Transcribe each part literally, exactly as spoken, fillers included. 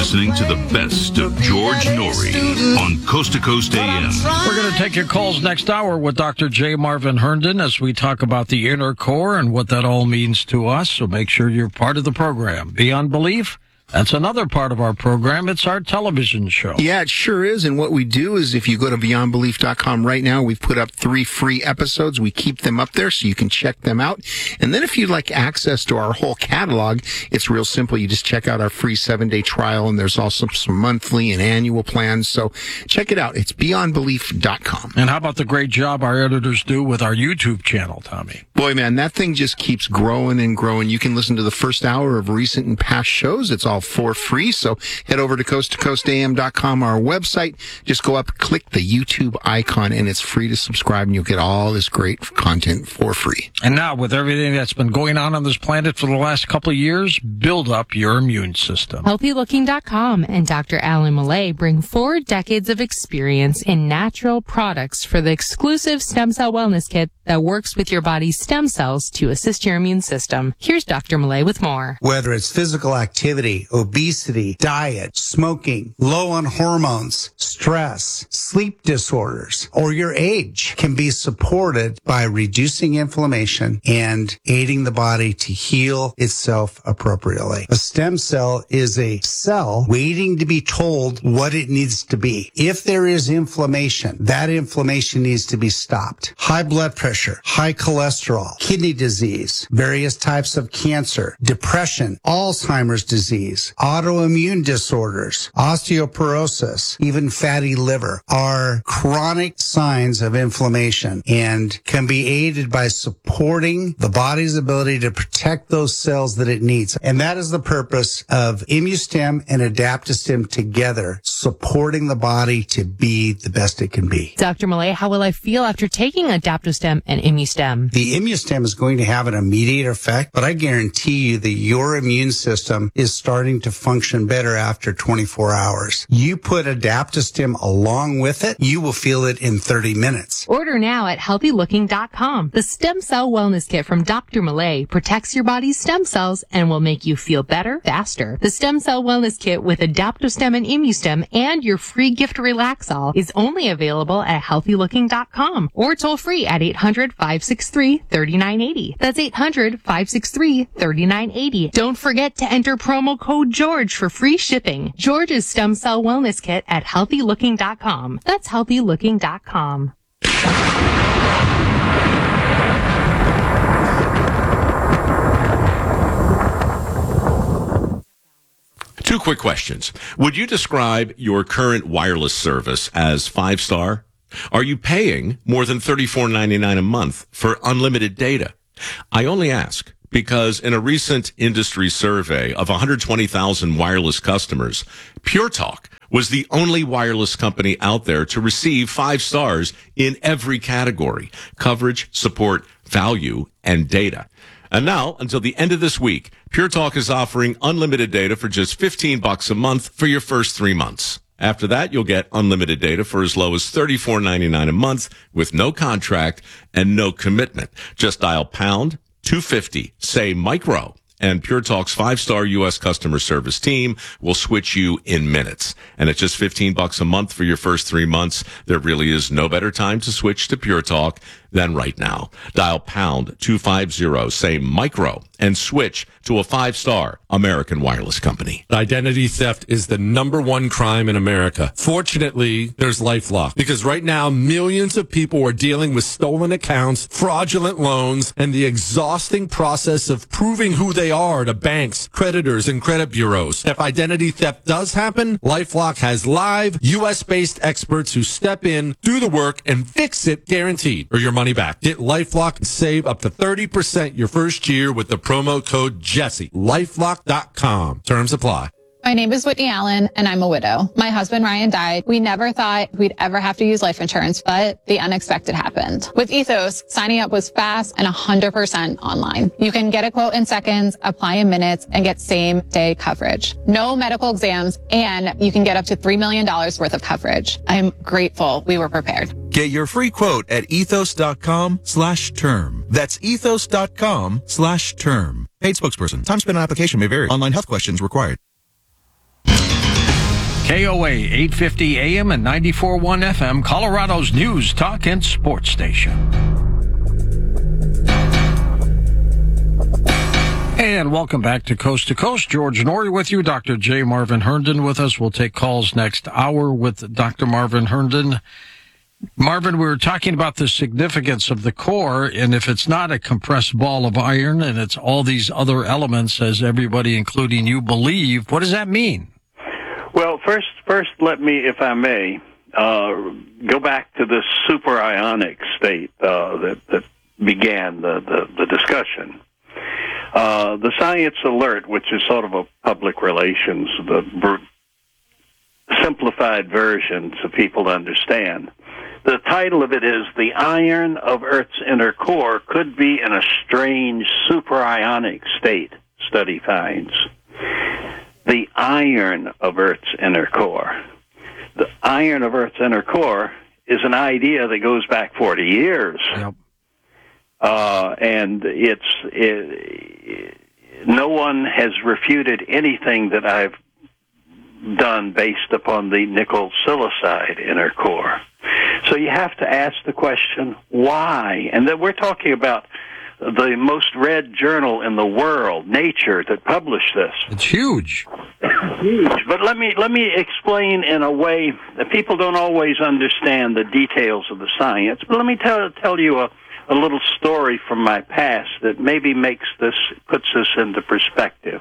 listening to the best of George Noory on Coast to Coast A M. We're going to take your calls next hour with Doctor J. Marvin Herndon as we talk about the inner core and what that all means to us. So make sure you're part of the program. Beyond Belief, that's another part of our program. It's our television show. Yeah, it sure is. And what we do is if you go to beyond belief dot com right now, we've put up three free episodes. We keep them up there so you can check them out. And then if you'd like access to our whole catalog, it's real simple. You just check out our free seven-day trial, and there's also some monthly and annual plans. So check it out. It's beyond belief dot com. And how about the great job our editors do with our YouTube channel, Tommy? Boy, man, that thing just keeps growing and growing. You can listen to the first hour of recent and past shows. It's all for free. So head over to coast to coast a m dot com, our website. Just go up, click the YouTube icon, and it's free to subscribe, and you'll get all this great content for free. And now, with everything that's been going on on this planet for the last couple of years, build up your immune system. healthy looking dot com and Doctor Alan Millay bring four decades of experience in natural products for the exclusive stem cell wellness kit that works with your body's stem cells to assist your immune system. Here's Doctor Millay with more. Whether it's physical activity, obesity, diet, smoking, low on hormones, stress, sleep disorders, or your age can be supported by reducing inflammation and aiding the body to heal itself appropriately. A stem cell is a cell waiting to be told what it needs to be. If there is inflammation, that inflammation needs to be stopped. High blood pressure, high cholesterol, kidney disease, various types of cancer, depression, Alzheimer's disease, autoimmune disorders, osteoporosis, even fatty liver are chronic signs of inflammation and can be aided by supporting the body's ability to protect those cells that it needs. And that is the purpose of ImmuStem and AdaptoStem together, supporting the body to be the best it can be. Doctor Millay, how will I feel after taking AdaptoStem and ImmuStem? The ImmuStem is going to have an immediate effect, but I guarantee you that your immune system is starting to function better after twenty-four hours. You put AdaptoStem along with it, you will feel it in thirty minutes. Order now at healthy looking dot com. The Stem Cell Wellness Kit from Doctor Millay protects your body's stem cells and will make you feel better faster. The Stem Cell Wellness Kit with AdaptoStem and ImmuStem and your free gift Relaxol is only available at healthy looking dot com or toll free at eight hundred, five six three, three nine eight zero. That's eight hundred, five six three, three nine eight zero. Don't forget to enter promo code George for free shipping. George's Stem Cell Wellness Kit at healthy looking dot com. That's healthy looking dot com. Two quick questions. Would you describe your current wireless service as five-star? Are you paying more than thirty-four ninety-nine a month for unlimited data? I only ask because in a recent industry survey of one hundred twenty thousand wireless customers, Pure Talk was the only wireless company out there to receive five stars in every category: coverage, support, value, and data. And now, until the end of this week, Pure Talk is offering unlimited data for just fifteen bucks a month for your first three months. After that, you'll get unlimited data for as low as thirty-four ninety-nine a month with no contract and no commitment. Just dial pound two fifty, say micro, and Pure Talk's five-star U S customer service team will switch you in minutes. And at just fifteen bucks a month for your first three months, there really is no better time to switch to Pure Talk than right now. Dial pound two fifty, say micro, and switch to a five-star American wireless company. Identity theft is the number one crime in America. Fortunately, there's LifeLock, because right now millions of people are dealing with stolen accounts, fraudulent loans, and the exhausting process of proving who they are to banks, creditors, and credit bureaus. If identity theft does happen, LifeLock has live U S-based experts who step in, do the work, and fix it guaranteed, or your money back. Get LifeLock and save up to thirty percent your first year with the promo code Jesse. lifelock dot com. Terms apply. My name is Whitney Allen, and I'm a widow. My husband, Ryan, died. We never thought we'd ever have to use life insurance, but the unexpected happened. With Ethos, signing up was fast and one hundred percent online. You can get a quote in seconds, apply in minutes, and get same-day coverage. No medical exams, and you can get up to three million dollars worth of coverage. I'm grateful we were prepared. Get your free quote at ethos.com slash term. That's ethos.com slash term. Paid spokesperson. Time spent on application may vary. Online health questions required. K O A eight fifty A M and ninety-four point one F M, Colorado's news, talk, and sports station. And welcome back to Coast to Coast. George Noory with you. Doctor J. Marvin Herndon with us. We'll take calls next hour with Doctor Marvin Herndon. Marvin, we were talking about the significance of the core, and if it's not a compressed ball of iron and it's all these other elements, as everybody, including you, believe, what does that mean? Well, first, first, let me, if I may, uh, go back to this superionic state uh, that, that began the, the, the discussion. Uh, the Science Alert, which is sort of a public relations, the br- simplified version so people understand. The title of it is "The Iron of Earth's Inner Core Could Be in a Strange Superionic State," study finds. The iron of Earth's inner core. The iron of Earth's inner core is an idea that goes back forty years. Yep. Uh, and it's it, no one has refuted anything that I've done based upon the nickel silicide inner core. So you have to ask the question, why? And then we're talking about the most read journal in the world, Nature, that published this. It's huge. Huge. But let me let me explain in a way that people don't always understand the details of the science. But let me tell tell you a, a little story from my past that maybe makes this puts this into perspective.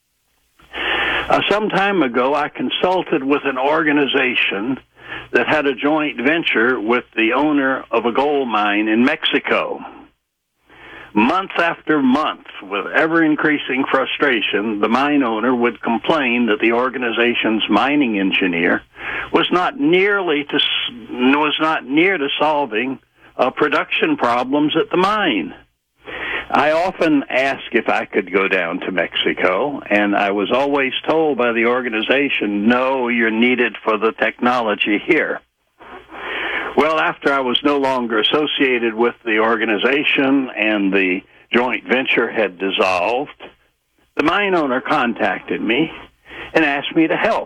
Uh, some time ago, I consulted with an organization that had a joint venture with the owner of a gold mine in Mexico. Month after month, with ever-increasing frustration, the mine owner would complain that the organization's mining engineer was not nearly to was not near to solving uh, production problems at the mine. I often asked if I could go down to Mexico, and I was always told by the organization, "No, you're needed for the technology here." Well, after I was no longer associated with the organization and the joint venture had dissolved, the mine owner contacted me and asked me to help.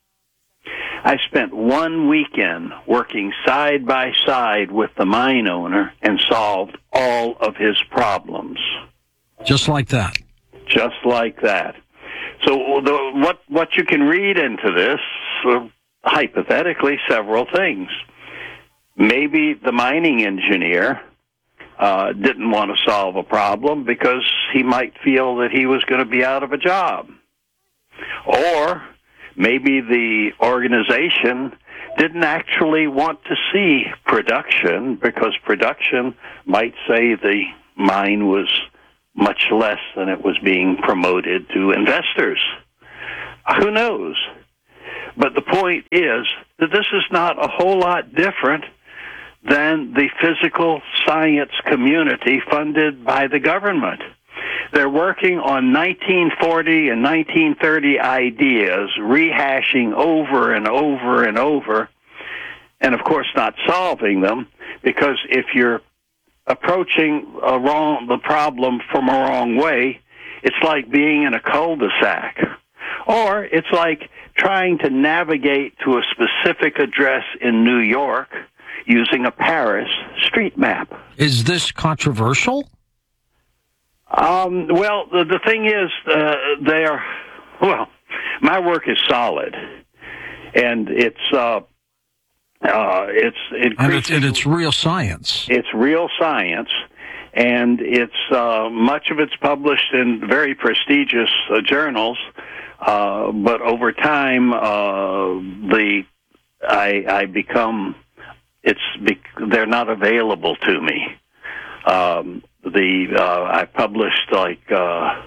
I spent one weekend working side by side with the mine owner and solved all of his problems. Just like that. Just like that. So the, what, what you can read into this, uh, hypothetically, several things. Maybe the mining engineer uh, didn't want to solve a problem because he might feel that he was going to be out of a job. Or maybe the organization didn't actually want to see production because production might say the mine was much less than it was being promoted to investors. Who knows? But the point is that this is not a whole lot different than the physical science community funded by the government. They're working on nineteen forty and nineteen thirty ideas, rehashing over and over and over, and of course not solving them, because if you're approaching a wrong, the problem from a wrong way, it's like being in a cul-de-sac. Or it's like trying to navigate to a specific address in New York using a Paris street map. Is this controversial? Um, well, the, the thing is, uh, they are, well, my work is solid, and it's, uh, uh, it's, and it's, and it's real science. It's real science, and it's, uh, much of it's published in very prestigious uh, journals, uh, but over time, uh, the, I, I become, it's, they're not available to me. Um, the uh, I published like uh,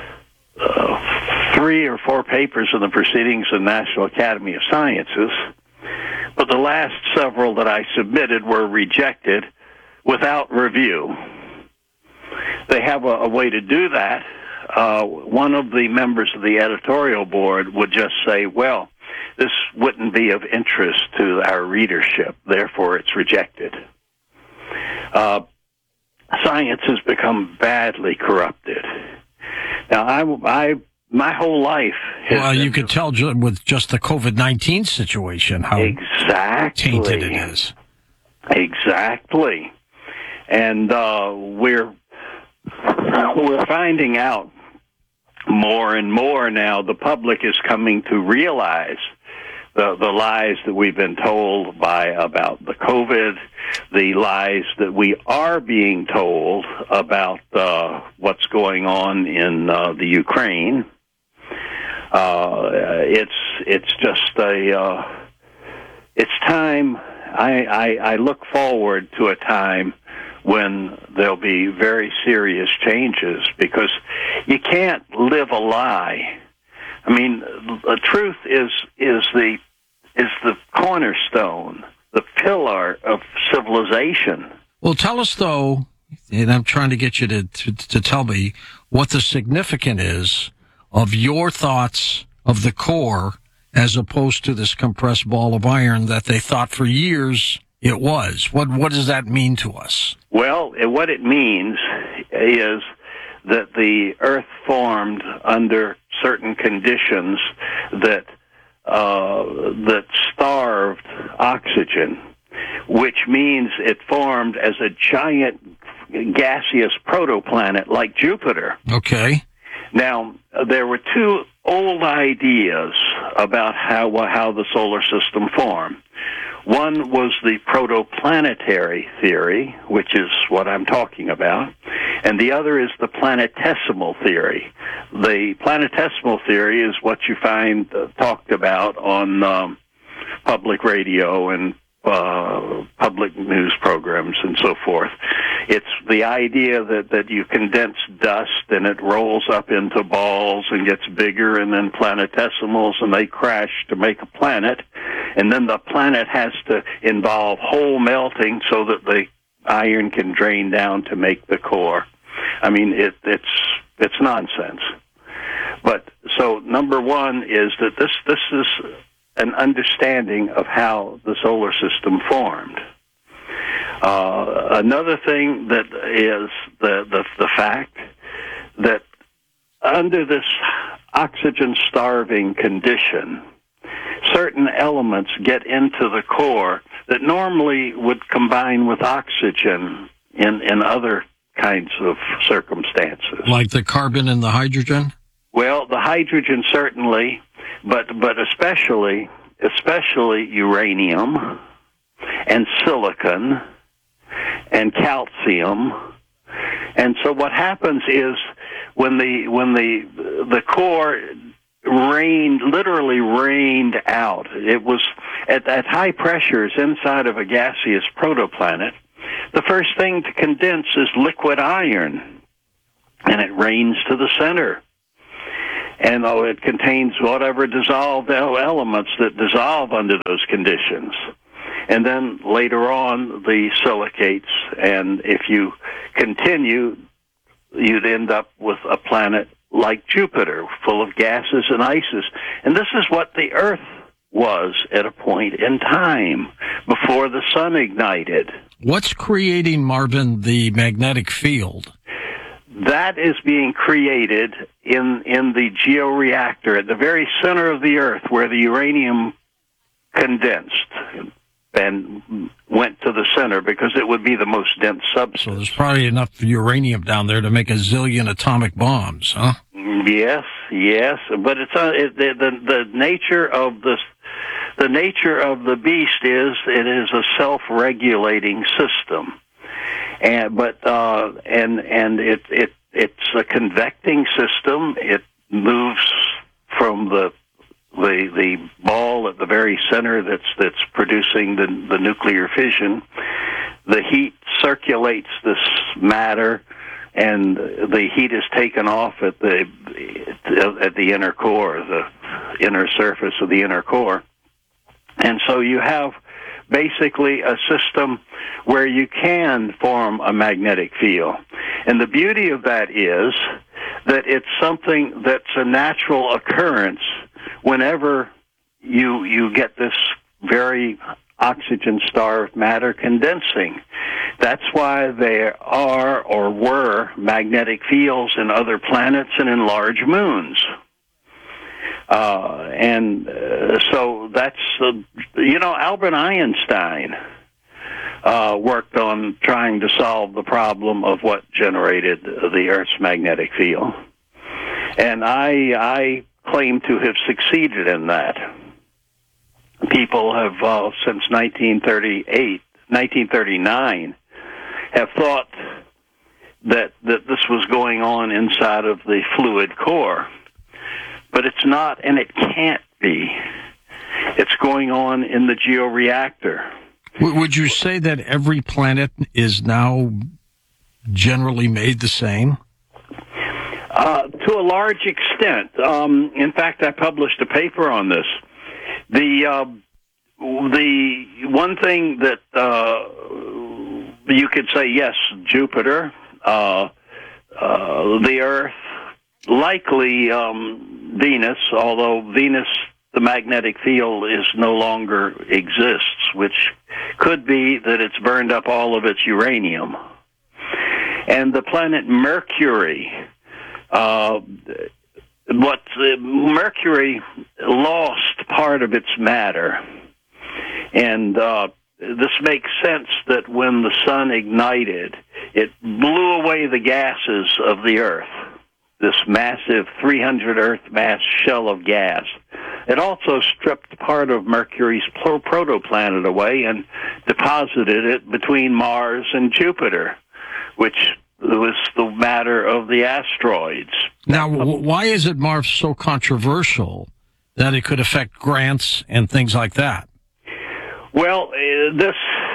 uh, three or four papers in the Proceedings of the National Academy of Sciences, but the last several that I submitted were rejected without review. They have a, a way to do that. Uh, one of the members of the editorial board would just say, well, this wouldn't be of interest to our readership, therefore it's rejected. Uh, science has become badly corrupted. Now, I, I my whole life. Well, you could tell ju- with just the COVID nineteen situation how exactly tainted it is. Exactly. And uh, we're we're finding out more and more now. The public is coming to realize the the lies that we've been told by about the COVID, the lies that we are being told about uh, what's going on in uh, the Ukraine. Uh, it's it's just a uh, it's time. I, I I look forward to a time when there'll be very serious changes, because you can't live a lie. I mean, the truth is is the is the cornerstone, the pillar of civilization. Well, tell us though, and I'm trying to get you to to, to tell me what the significance is of your thoughts of the core as opposed to this compressed ball of iron that they thought for years it was. What what does that mean to us? Well, what it means is that the Earth formed under certain conditions that uh, that starved oxygen, which means it formed as a giant gaseous protoplanet like Jupiter. Okay. Now, there were two old ideas about how how the solar system formed. One was the protoplanetary theory, which is what I'm talking about, and the other is the planetesimal theory. The planetesimal theory is what you find uh, talked about on um, public radio and uh, public news programs and so forth. It's the idea that, that you condense dust and it rolls up into balls and gets bigger, and then planetesimals, and they crash to make a planet. And then the planet has to involve whole melting so that the iron can drain down to make the core. I mean, it, it's it's nonsense. But so number one is that this this is an understanding of how the solar system formed. Uh, another thing that is the, the the fact that under this oxygen-starving condition, certain elements get into the core that normally would combine with oxygen in, in other kinds of circumstances. Like the carbon and the hydrogen? Well, the hydrogen certainly, but but especially especially uranium and silicon and calcium. And so what happens is when the when the the core rained, literally rained out, it was at, at high pressures inside of a gaseous protoplanet, the first thing to condense is liquid iron, and it rains to the center. And oh, it contains whatever dissolved elements that dissolve under those conditions. And then later on, the silicates, and if you continue, you'd end up with a planet like Jupiter, full of gases and ices. And this is what the Earth was at a point in time before the sun ignited. What's creating, Marvin, the magnetic field? That is being created in in the georeactor at the very center of the Earth, where the uranium condensed and went to the center because it would be the most dense substance. So there's probably enough uranium down there to make a zillion atomic bombs, huh? Yes, yes, but it's uh, it, the, the the nature of the the nature of the beast is it is a self-regulating system. And but uh, and and it it it's a convecting system. It moves from the the the ball at the very center that's that's producing the the nuclear fission. The heat circulates this matter, and the heat is taken off at the at the inner core, the inner surface of the inner core, and so you have basically a system where you can form a magnetic field. And the beauty of that is that it's something that's a natural occurrence whenever you you get this very oxygen-starved matter condensing. That's why there are or were magnetic fields in other planets and in large moons. Uh, and uh, so that's, uh, you know, Albert Einstein uh, worked on trying to solve the problem of what generated the Earth's magnetic field. And I, I claim to have succeeded in that. People have, uh, since nineteen thirty-eight, nineteen thirty-nine, have thought that, that this was going on inside of the fluid core. But it's not, and it can't be. It's going on in the georeactor. Would you say that every planet is now generally made the same? Uh, to a large extent. Um, in fact, I published a paper on this. The uh, the one thing that uh, you could say, yes, Jupiter, uh, uh, the Earth, likely um, Venus, although Venus, the magnetic field is no longer exists, which could be that it's burned up all of its uranium. And the planet Mercury, uh, what uh, Mercury lost part of its matter. And uh, this makes sense that when the sun ignited, it blew away the gases of the Earth, this massive three hundred Earth mass shell of gas. It also stripped part of Mercury's protoplanet away and deposited it between Mars and Jupiter, which was the matter of the asteroids. Now, w- why is it, Marv, so controversial that it could affect grants and things like that? Well, uh, this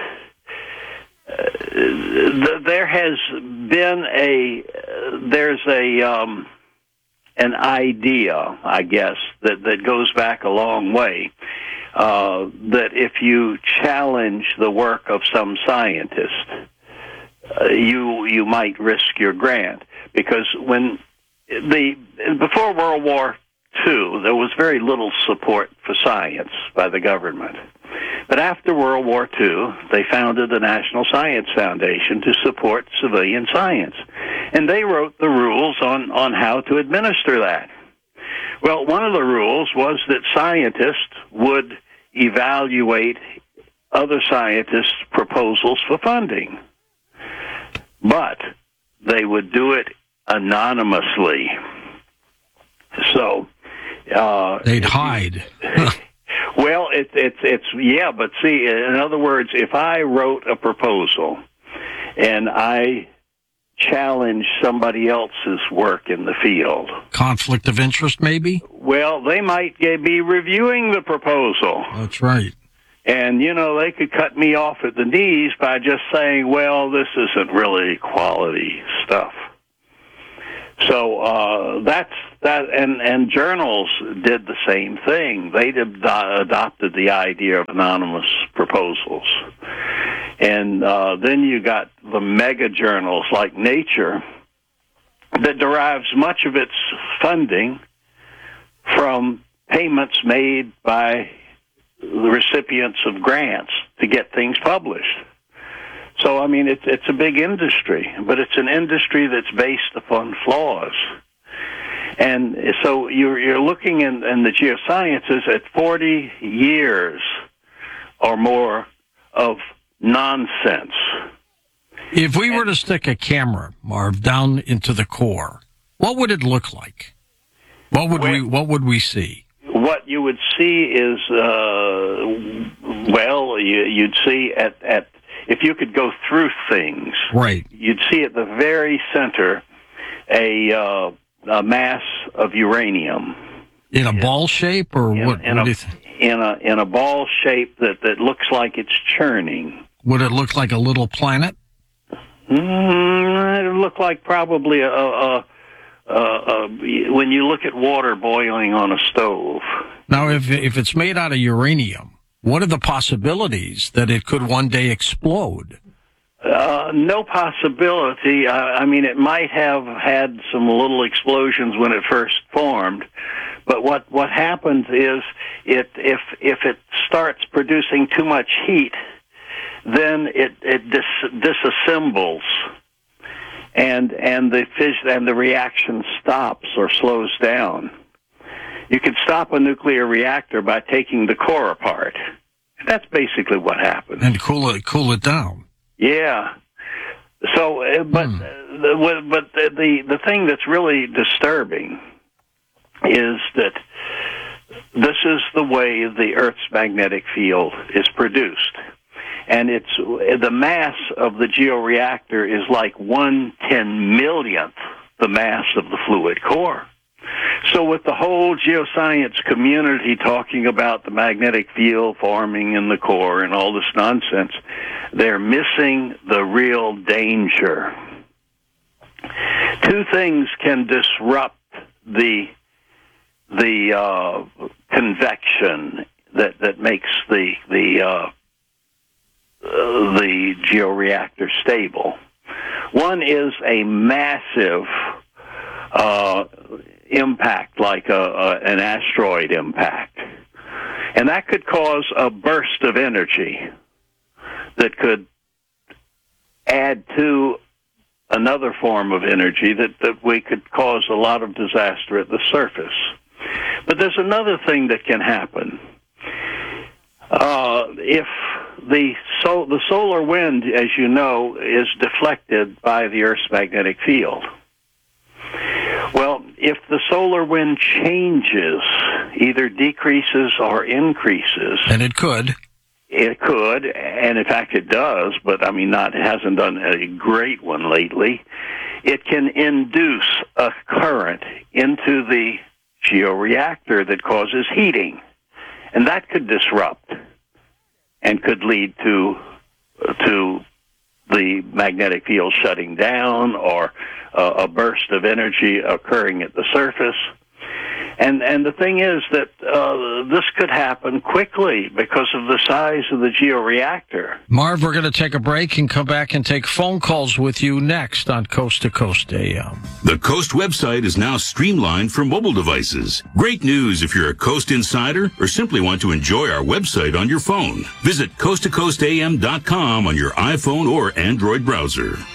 uh, th- there has been a uh, there's a um, an idea, I guess, that that goes back a long way. Uh, that if you challenge the work of some scientist, uh, you you might risk your grant, because when the before World War Two, there was very little support for science by the government. But after World War Two, they founded the National Science Foundation to support civilian science. And they wrote the rules on, on how to administer that. Well, one of the rules was that scientists would evaluate other scientists' proposals for funding. But they would do it anonymously. So... Uh, They'd hide. Well, it's it's it's yeah, but see, in other words, if I wrote a proposal and I challenge somebody else's work in the field, conflict of interest, maybe? Well, they might be reviewing the proposal. That's right. And, you know, they could cut me off at the knees by just saying, well, this isn't really quality stuff. So uh, that's that, and, and journals did the same thing. They ad- adopted the idea of anonymous proposals. And uh, then you got the mega journals like Nature that derives much of its funding from payments made by the recipients of grants to get things published. So, I mean, it's it's a big industry, but it's an industry that's based upon flaws. And so you're, you're looking in, in the geosciences at forty years or more of nonsense. If we were to stick a camera, Marv, down into the core, what would it look like? What would well, we What would we see? What you would see is, uh, well, you, you'd see at at if you could go through things, right? You'd see at the very center a, uh, a mass of uranium in a in, ball shape, or in, what? In, what a, do you think? in a in a ball shape that, that looks like it's churning. Would it look like a little planet? Mm, it would look like probably a, a, a, a when you look at water boiling on a stove. Now, if if it's made out of uranium, what are the possibilities that it could one day explode? Uh, no possibility. Uh, I mean, it might have had some little explosions when it first formed, but what what happens is it if if it starts producing too much heat, then it it dis- disassembles, and and the fish and the reaction stops or slows down. You could stop a nuclear reactor by taking the core apart. That's basically what happened. And cool it, cool it down. Yeah. So, uh, but Hmm. uh, the, but the, the the thing that's really disturbing is that this is the way the Earth's magnetic field is produced, and it's the mass of the georeactor is like one ten millionth the mass of the fluid core. So with the whole geoscience community talking about the magnetic field forming in the core and all this nonsense, they're missing the real danger. Two things can disrupt the the uh, convection that, that makes the the uh, uh, the georeactor stable. One is a massive uh, impact, like a, a, an asteroid impact. And that could cause a burst of energy that could add to another form of energy that, that we could cause a lot of disaster at the surface. But there's another thing that can happen. Uh, if the, so, the solar wind, as you know, is deflected by the Earth's magnetic field. Well, if the solar wind changes, either decreases or increases, and it could, it could, and in fact it does, but I mean, not it hasn't done a great one lately. It can induce a current into the georeactor that causes heating, and that could disrupt and could lead to to the magnetic field shutting down or uh, a burst of energy occurring at the surface. And and the thing is that uh, this could happen quickly because of the size of the georeactor. Marv, we're going to take a break and come back and take phone calls with you next on Coast to Coast A M. The Coast website is now streamlined for mobile devices. Great news if you're a Coast insider or simply want to enjoy our website on your phone. Visit coast to coast a m dot com on your iPhone or Android browser.